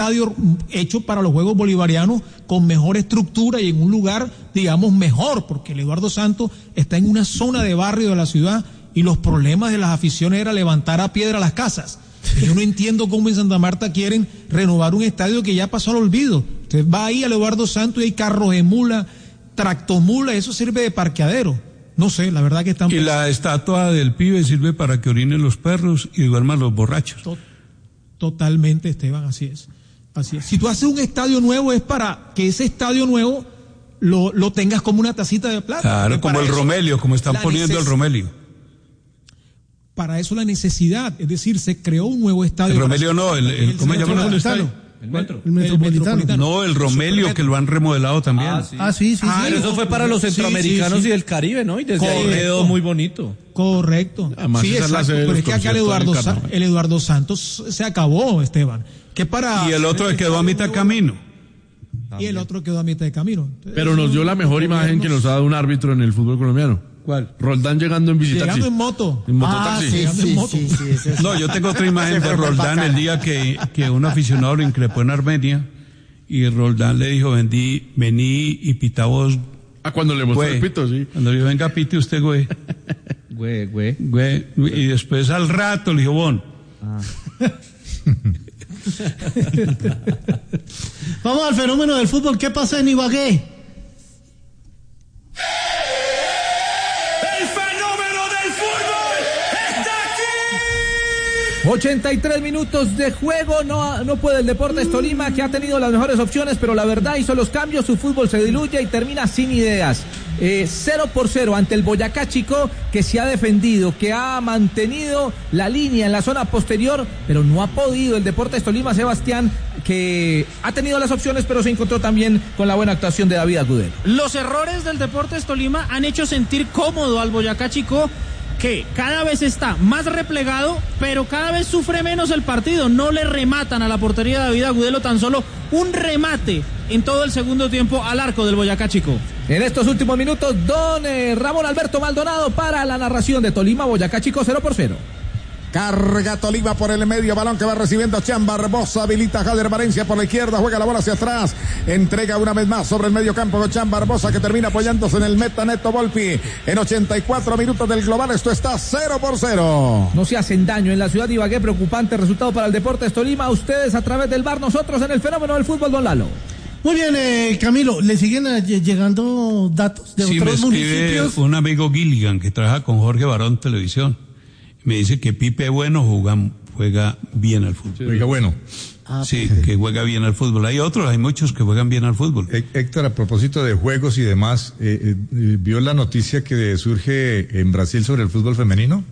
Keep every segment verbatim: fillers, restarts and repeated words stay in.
estadio hecho para los Juegos Bolivarianos con mejor estructura y en un lugar, digamos, mejor, porque el Eduardo Santos está en una zona de barrio de la ciudad y los problemas de las aficiones era levantar a piedra las casas. Y yo no entiendo cómo en Santa Marta quieren renovar un estadio que ya pasó al olvido. Usted va ahí al Eduardo Santos y hay carros de mula, tractomula, eso sirve de parqueadero. No sé, la verdad que están... Y la estatua del pibe sirve para que orinen los perros y duerman los borrachos. Tot- Totalmente, Esteban, así es. Así es. Si tú haces un estadio nuevo es para que ese estadio nuevo lo, lo tengas como una tacita de plata. Claro, como el eso, Romelio, como están poniendo neces- el Romelio. Para eso la necesidad, es decir, se creó un nuevo estadio. El Romelio no, el, el, el ¿cómo se llama el estadio? El metro. El metropolitano. No, el Romelio, que lo han remodelado también. Ah, sí, ah, sí, sí. Ah, sí. pero eso fue para los centroamericanos sí, sí, sí. y del Caribe, ¿no? Y desde ahí quedó muy bonito. Correcto. Además, sí, exacto, pero es que acá el Eduardo, Sa- el Eduardo Santos se acabó, Esteban. Que para y el otro que quedó a mitad de camino. Y el otro quedó a mitad de camino. Entonces, pero nos dio la mejor imagen que nos ha dado un árbitro en el fútbol colombiano. ¿Cuál? Roldán llegando en bicitaxi. Llegando en moto. En mototaxi. Ah, sí, Llegando sí, en moto. sí, sí, sí, sí. No, yo tengo otra imagen de Roldán el día que, que un aficionado lo increpó en Armenia y Roldán le dijo, vení, vení y pita vos. Ah, cuando le mostró el pito, sí. Cuando le venga pite usted, güey. Güey, güey. Güey. Y después al rato le dijo, bon. Ah. Vamos al fenómeno del fútbol. ¿Qué pasa en Ibagué? ochenta y tres minutos de juego, no, no puede el Deportes Tolima, que ha tenido las mejores opciones, pero la verdad hizo los cambios, su fútbol se diluye y termina sin ideas. Eh, cero por cero ante el Boyacá Chicó, que se ha defendido, que ha mantenido la línea en la zona posterior, pero no ha podido el Deportes Tolima, Sebastián, que ha tenido las opciones, pero se encontró también con la buena actuación de David Agudelo. Los errores del Deportes Tolima han hecho sentir cómodo al Boyacá Chicó, que cada vez está más replegado, pero cada vez sufre menos el partido. No le rematan a la portería de David Agudelo, tan solo un remate en todo el segundo tiempo al arco del Boyacá Chicó. En estos últimos minutos, don eh, Ramón Alberto Maldonado para la narración de Tolima, Boyacá Chicó cero por cero. Carga Tolima por el medio, balón que va recibiendo Chan Barbosa, habilita a Jader Valencia por la izquierda, juega la bola hacia atrás, entrega una vez más sobre el medio campo con Chan Barbosa, que termina apoyándose en el meta Neto Volpi. En ochenta y cuatro minutos del global, esto está cero por cero. No se hacen daño en la ciudad de Ibagué, preocupante resultado para el Deportes Tolima. Ustedes a través del bar, nosotros en el fenómeno del fútbol, don Lalo. Muy bien, eh, Camilo, ¿le siguen eh, llegando datos de sí, otros me escribe municipios? Un amigo Gilligan que trabaja con Jorge Barón Televisión. Me dice que Pipe Bueno juega, juega bien al fútbol. Juega bueno. Ah, sí, que juega bien al fútbol. Hay otros, hay muchos que juegan bien al fútbol. Héctor, a propósito de juegos y demás, eh, eh, ¿vio la noticia que surge en Brasil sobre el fútbol femenino?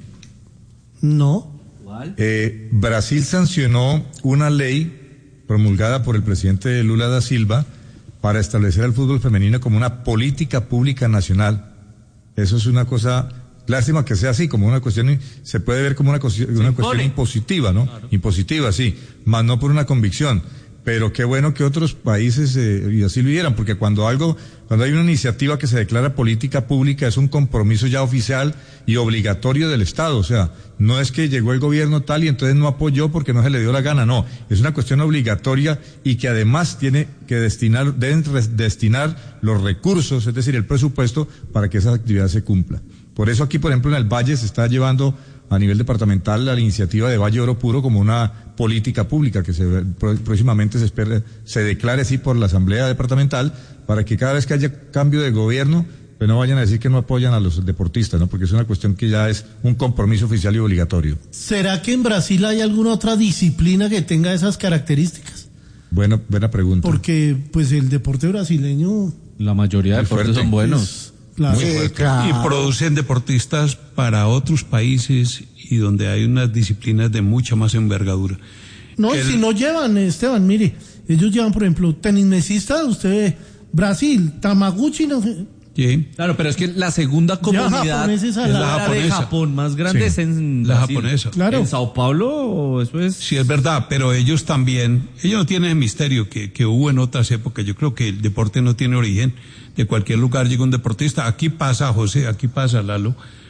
No. ¿Cuál? Eh, Brasil sancionó una ley promulgada por el presidente Lula da Silva para establecer el fútbol femenino como una política pública nacional. Eso es una cosa... Lástima que sea así, como una cuestión, se puede ver como una, una cuestión impositiva, ¿no? Claro. Impositiva, sí, más no por una convicción. Pero qué bueno que otros países eh, y así lo vieran, porque cuando algo, cuando hay una iniciativa que se declara política pública, es un compromiso ya oficial y obligatorio del Estado. O sea, no es que llegó el gobierno tal y entonces no apoyó porque no se le dio la gana, no. Es una cuestión obligatoria y que además tiene que destinar, deben destinar los recursos, es decir, el presupuesto, para que esa actividad se cumpla. Por eso aquí, por ejemplo, en el Valle se está llevando a nivel departamental la iniciativa de Valle Oro Puro como una política pública que se, próximamente se espera, se declare así por la Asamblea Departamental, para que cada vez que haya cambio de gobierno, pues no vayan a decir que no apoyan a los deportistas, ¿no? Porque es una cuestión que ya es un compromiso oficial y obligatorio. ¿Será que en Brasil hay alguna otra disciplina que tenga esas características? Bueno, buena pregunta. Porque, pues, el deporte brasileño... La mayoría de deportes son buenos. Es... Claro. Muy fuerte. Claro. Y producen deportistas para otros países y donde hay unas disciplinas de mucha más envergadura. No, El... si no llevan, Esteban, mire, ellos llevan, por ejemplo, tenis mesista, usted ve, Brasil, Tamaguchi, no sé. Sí. Claro, pero es que la segunda comunidad es la, la la de Japón más grande, sí, es en la Brasil. japonesa. Claro. En Sao Paulo, eso es... Sí, es verdad, pero ellos también, ellos no tienen el misterio que, que hubo en otras épocas. Yo creo que el deporte no tiene origen. De cualquier lugar llega un deportista. Aquí pasa, José, aquí pasa, Lalo.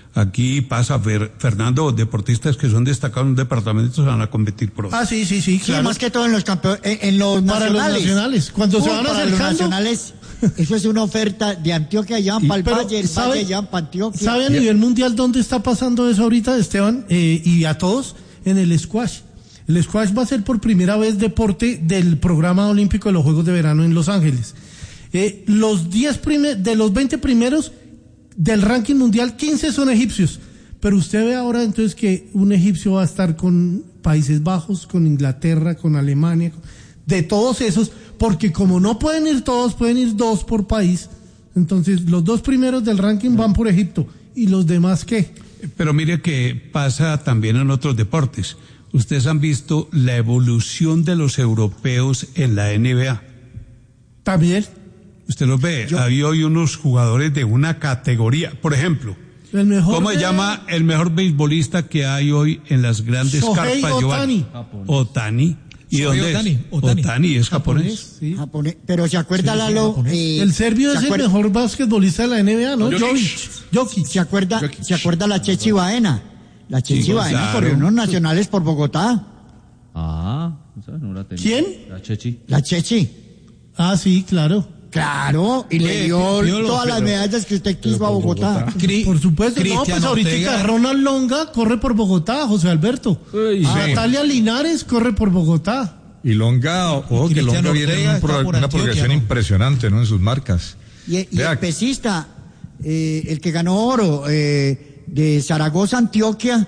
Aquí pasa, Fer, Fernando, deportistas que son destacados en un departamento se van a competir por Ah, sí, sí, sí, claro. Sí, más que todo en los campeones, en, en los Para nacionales. los nacionales. Cuando Uy, se van para acercando. los nacionales, eso es una oferta de Antioquia, llevan para el Pero, Valle, el ¿sabe- Valle llevan para Antioquia. ¿Sabe a nivel mundial dónde está pasando eso ahorita, Esteban? Eh, y a todos, en el squash. El squash va a ser por primera vez deporte del programa olímpico de los Juegos de Verano en Los Ángeles. Eh, los diez prime- de los veinte primeros del ranking mundial, quince son egipcios. Pero usted ve ahora entonces que un egipcio va a estar con Países Bajos, con Inglaterra, con Alemania, de todos esos, porque como no pueden ir todos, pueden ir dos por país. Entonces los dos primeros del ranking van por Egipto. ¿Y los demás qué? Pero mire que pasa también en otros deportes. Ustedes han visto la evolución de los europeos en la N B A. También. Usted los ve, Yo- hay hoy unos jugadores de una categoría. Por ejemplo, El mejor ¿cómo se de- llama el mejor beisbolista que hay hoy en las grandes Shohei carpas? Giovanni? Ohtani. Otani. ¿Y Shohei dónde Ohtani, es? Ohtani. Otani es japonés. Sí. Japonés. Pero se acuerda, Sí, sí, Lalo. japonés. eh, El serbio ¿se es el acuerda- mejor basquetbolista de la N B A, ¿no? Jokic. Jokic. Jokic. ¿Se acuerda, ¿se acuerda la Chechi Baena? La Chechi Sí, Baena claro. corrió unos nacionales por Bogotá. Ah, esa no la tenía. ¿Quién? La Chechi. La Chechi. Ah, sí, claro. Claro, y le Oye, dio yo lo- todas las pero- medallas que usted quiso a Bogotá. Cri- Por supuesto. No, Cristian pues ahorita Ortega. Ronald Longa corre por Bogotá, José Alberto. Uy, Ah, Natalia Linares corre por Bogotá. Y Longa, ojo que Cristian Longa viene en Ortega un pro- está por una Antioquia, progresión ¿no? impresionante, ¿no? En sus marcas. Y, y Vea, el pesista, eh, el que ganó oro, eh, de Zaragoza, Antioquia,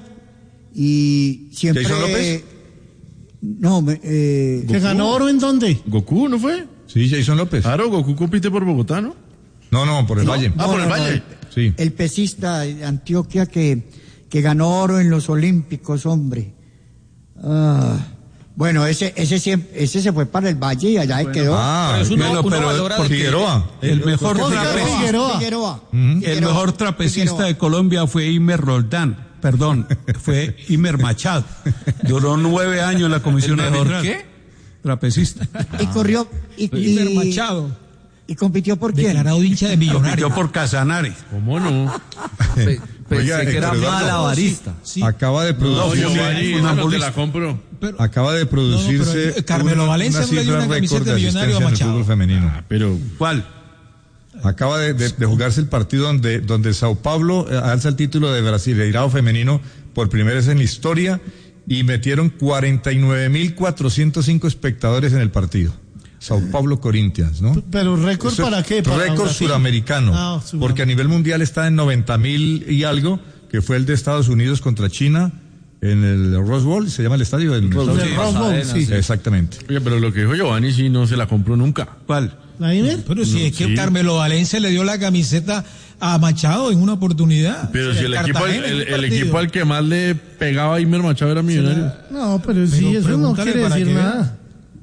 y siempre... ¿Jason López? No, me- eh, ¿Que ganó oro en dónde? Goku, ¿no fue? Sí, Jason López. Claro, Goku compite por Bogotá, ¿no? No, no, por el Valle. Ah, por el no, no, Valle. Sí. el pesista de Antioquia que, que ganó oro en los Olímpicos, hombre. Ah, bueno, ese, ese, siempre, ese se fue para el Valle y allá quedó. Ah, Pero es uno- Bueno, uno pero valora porque Figueroa. el mejor Oscar trapecista, Figueroa. Figueroa. el Figueroa. mejor trapecista Figueroa. de Colombia fue Imer Roldán. Perdón, fue Imer Machado. Duró nueve años en la comisión ¿El mejor arbitral. qué? Trapecista. Y corrió. Y, Iber y- Machado, ¿Y compitió por quién? declarado hincha de Millonarios. Yo por Casanare. ¿Cómo no? Oiga, que era Héctor Eduardo, malabarista. Sí, Acaba de No, producirse, Giovanni, un esa no te futbolista. la compro. pero, acaba de producirse No, no, pero Carmelo una- Valencia una no le dio cifra una camiseta récord de de Millonario a asistencia en el Machado. fútbol femenino. Pero, ¿Cuál? Acaba de, de- de jugarse el partido donde, donde Sao Paulo eh, alza el título de Brasileirao femenino por primera vez en la historia y metieron cuarenta y nueve mil cuatrocientos cinco espectadores en el partido. Sao Paulo Corinthians, ¿no? Pero récord Eso es para qué? ¿Para récord Brasil? suramericano. Ah, suramericano. Porque a nivel mundial está en noventa mil y algo, que fue el de Estados Unidos contra China en el Rose Bowl, se llama el estadio del Estados Del Unidos. Rose Bowl, sí. Exactamente. oye, pero lo que dijo Giovanni sí no se la compró nunca. ¿Cuál? ¿La Imer? pero si es que sí. Carmelo Valencia le dio la camiseta a Machado en una oportunidad. Pero En si el equipo, al- Cartagena, en el, un el partido. equipo al que más le pegaba a Imer Machado era Millonario. No, pero sí, Pero eso no pregúntale quiere para decir que vea. nada.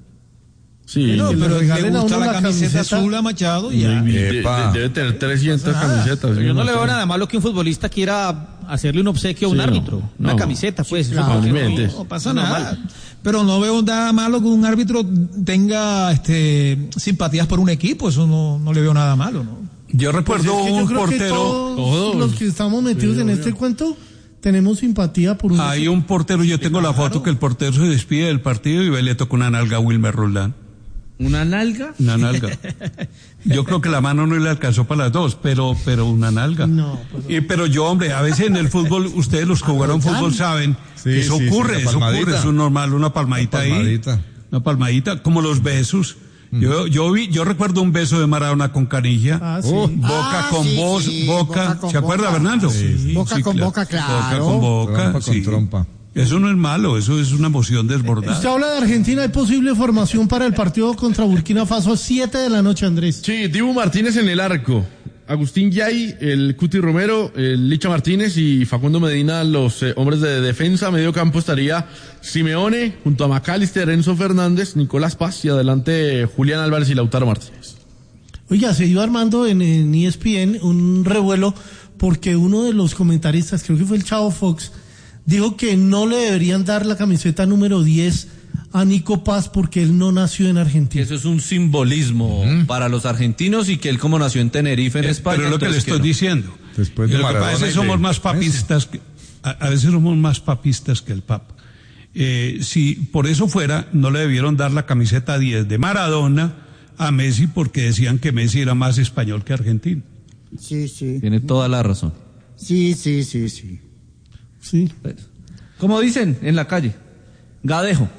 Sí. No, que le pero le regalen a gusta uno la la camiseta camiseta. azul a Machado y Y ya. de- Epa. de- debe tener trescientas camisetas. Yo no le veo Machado. nada malo que un futbolista quiera hacerle un obsequio a un Sí, no, árbitro. Una no. camiseta, pues. claro. eso No, ni no- mentes. No pasa No, nada. mal. Pero no veo nada malo que un árbitro tenga este simpatías por un equipo, eso no, no le veo nada malo, ¿no? Yo recuerdo Pues es que yo un creo que portero. todos, todos. los que estamos metidos en este cuento tenemos simpatía por un Hay un portero, yo tengo la foto que el portero se despide del partido y ve, le toca una nalga a Wilmer Roldán. ¿Una nalga? Una nalga. Yo creo que la mano no le alcanzó para las dos, pero, pero una nalga. No, Y, pero yo, hombre, a veces en el fútbol, ustedes los que jugaron fútbol saben Sí, que eso sí, sí, ocurre, la eso palmadita. ocurre, eso es normal, una palmadita, Una palmadita. ahí. Una palmadita, como los besos. Yo, yo vi, yo recuerdo un beso de Maradona con Canilla. Ah, sí. Oh, Boca Ah, con sí, voz, sí, boca, boca con ¿se acuerda, boca. Fernando? Sí. Boca con boca, claro. Boca con boca, Trompa con sí. trompa. Eso no es malo, eso es una emoción Usted desbordada. habla de Argentina, hay posible formación para el partido contra Burkina Faso a siete de la noche, Andrés. Sí, Dibu Martínez en el arco. Agustín Yay, el Cuti Romero, el Licha Martínez y Facundo Medina, los eh, hombres de defensa. Medio campo estaría Simeone, junto a Macalister, Enzo Fernández, Nicolás Paz y adelante Julián Álvarez y Lautaro Martínez. Oiga, se iba armando en, en E S P N un revuelo porque uno de los comentaristas, creo que fue el Chavo Fox, dijo que no le deberían dar la camiseta número diez a Nico Paz porque él no nació en Argentina. Eso es un simbolismo uh-huh. para los argentinos y que él como nació en Tenerife, en eh, España. Pero lo que le estoy no. diciendo. Después de lo que pasa es que somos más papistas que, a, a veces somos más papistas que el Papa. Eh, si por eso fuera, no le debieron dar la camiseta diez de Maradona a Messi porque decían que Messi era más español que argentino. Sí, sí. Tiene toda la razón. Sí, sí, sí, sí. Sí. Como dicen en la calle, gadejo.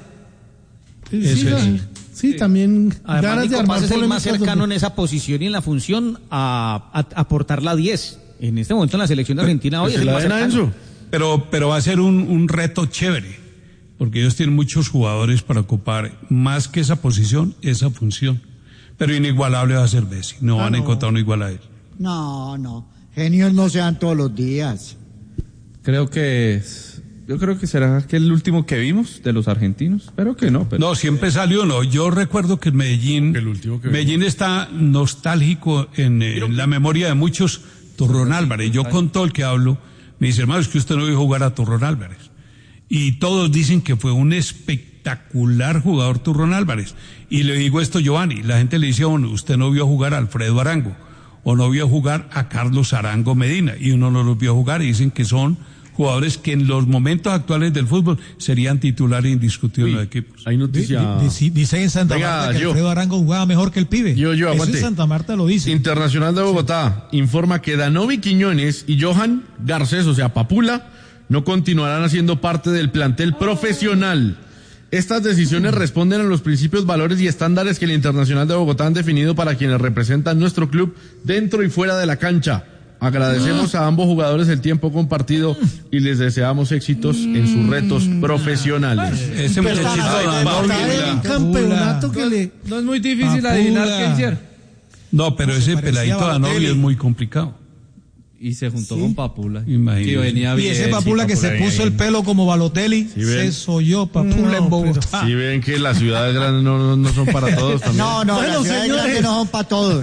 Sí, sí, sí, sí, también Además, ganas Nico de armar Paz es el más polémicas cercano donde- en esa posición y en la función a, a, a aportar la diez. En este momento en la selección de Argentina hoy Pues es el la más ven a cercano. Enzo. Pero, pero va a ser un, un reto chévere, porque ellos tienen muchos jugadores para ocupar más que esa posición, esa función. Pero inigualable va a ser Messi, no Ah, van a no. encontrar uno igual a él. No, no. Genios no se dan todos los días. Creo que es- yo creo que será que el último que vimos de los argentinos. Espero que no. Pero... No, siempre salió uno. Yo recuerdo que en Medellín, El último que Medellín está nostálgico en, eh, en la memoria de muchos. Turrón Álvarez. Yo con todo el que hablo, me dice, hermano, es que usted no vio jugar a Turrón Álvarez. Y todos dicen que fue un espectacular jugador Turrón Álvarez. Y le digo esto, Giovanni, la gente le dice, bueno, usted no vio jugar a Alfredo Arango, o no vio jugar a Carlos Arango Medina, y uno no los vio jugar, y dicen que son jugadores que en los momentos actuales del fútbol serían titulares indiscutibles en los equipos. Hay noticia. Di- di- Dice en Santa Venga, Marta que yo. Alfredo Arango jugaba mejor que el pibe. Yo, yo, Eso aguante. en Santa Marta lo dice. Internacional de Bogotá informa que Danovi Quiñones y Johan Garcés, o sea, Papula, no continuarán haciendo parte del plantel profesional. Estas decisiones responden a los principios, valores y estándares que el Internacional de Bogotá han definido para quienes representan nuestro club dentro y fuera de la cancha. Agradecemos a ambos jugadores el tiempo compartido y les deseamos éxitos en sus retos profesionales. Ese Pero muchachito está- de está Papula. en campeonato que le... No es muy difícil Papula. adivinar quién será. No, pero ese parecía peladito de Balotelli. Danovi es muy complicado. Y se juntó con Papula. Imagínese. Que venía Y bien. ese Papula sí, que se venía puso bien. el pelo como Balotelli, ven. se soyó Papula en Bogotá. Si ven que las ciudades grandes no, no, no son para todos también. No, no, Bueno, las ciudades señores. grandes no son para todos.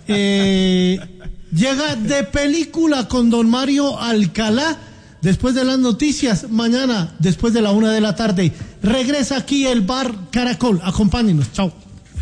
Eh, llega de película con don Mario Alcalá después de las noticias. Mañana, después de la una de la tarde, regresa aquí el bar Caracol. Acompáñenos. Chao.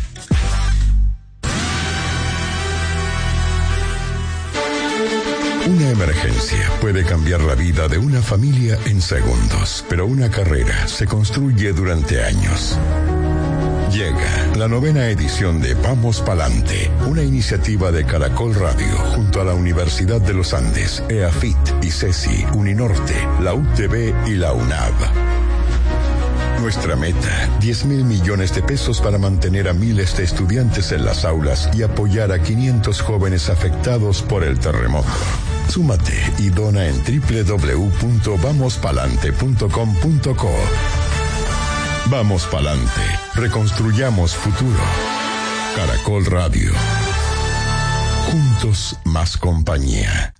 Una emergencia puede cambiar la vida de una familia en segundos, pero una carrera se construye durante años. Llega la novena edición de Vamos Palante, una iniciativa de Caracol Radio junto a la Universidad de los Andes, EAFIT, ICESI, Uninorte, la U T B y la UNAV. Nuestra meta, diez mil millones de pesos para mantener a miles de estudiantes en las aulas y apoyar a quinientos jóvenes afectados por el terremoto. Súmate y dona en doble u doble u doble u punto vamos palante punto com punto co. Vamos Palante, reconstruyamos futuro. Caracol Radio. Juntos más compañía.